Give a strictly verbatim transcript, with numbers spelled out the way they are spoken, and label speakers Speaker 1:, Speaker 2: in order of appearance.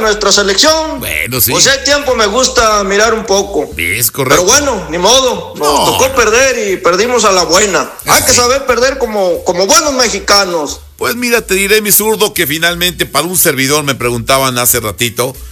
Speaker 1: nuestra selección.
Speaker 2: Bueno, sí.
Speaker 1: Pues hay tiempo me gusta mirar un poco.
Speaker 2: Es correcto.
Speaker 1: Pero bueno, ni modo, nos
Speaker 2: No.
Speaker 1: tocó perder y perdimos a la buena. Hay
Speaker 2: Sí.
Speaker 1: que saber perder como, como buenos mexicanos.
Speaker 2: Pues mira, te diré, mi zurdo, que finalmente para un servidor me preguntaban hace ratito,